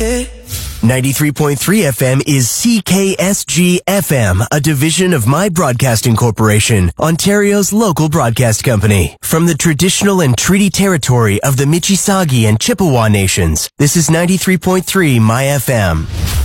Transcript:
93.3 FM is CKSG FM, a division of My Broadcasting Corporation, Ontario's local broadcast company. From the traditional and treaty territory of the Mississauga and Chippewa nations, this is 93.3 My FM.